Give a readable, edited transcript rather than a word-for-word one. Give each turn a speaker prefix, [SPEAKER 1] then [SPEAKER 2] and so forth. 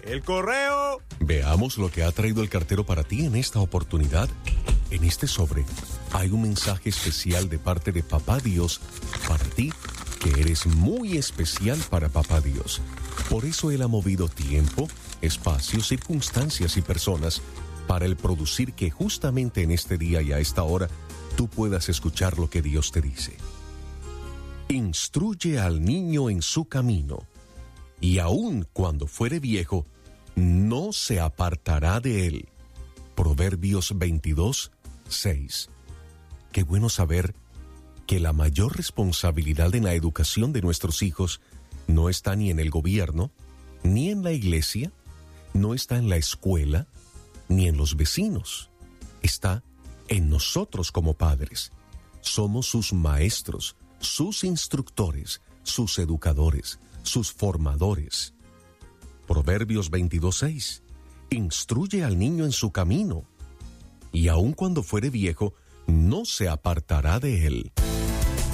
[SPEAKER 1] ¡El correo!
[SPEAKER 2] Veamos lo que ha traído el cartero para ti en esta oportunidad. En este sobre hay un mensaje especial de parte de Papá Dios para ti, que eres muy especial para Papá Dios. Por eso Él ha movido tiempo, espacio, circunstancias y personas para el producir que justamente en este día y a esta hora tú puedas escuchar lo que Dios te dice. Instruye al niño en su camino, y aun cuando fuere viejo, no se apartará de él. Proverbios 22:6. Qué bueno saber que la mayor responsabilidad en la educación de nuestros hijos no está ni en el gobierno, ni en la iglesia, no está en la escuela, ni en los vecinos. Está en nosotros como padres. Somos sus maestros, sus instructores, sus educadores, sus formadores. Proverbios 22:6. Instruye al niño en su camino, y aun cuando fuere viejo, no se apartará de él.